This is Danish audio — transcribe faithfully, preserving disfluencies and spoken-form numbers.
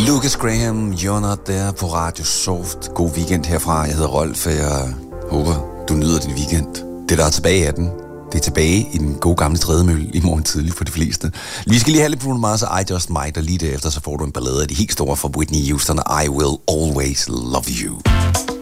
Lucas Graham, You're Not There på Radio Soft. God weekend herfra. Jeg hedder Rolf, og jeg håber, du nyder din weekend. Det, der er tilbage af den, det er tilbage i den gode gamle trædemølle i morgen tidlig for de fleste. Vi skal lige have lidt Bruno Mars og I Just Might, og lige derefter så får du en ballade af de helt store fra Whitney Houston, I Will Always Love You.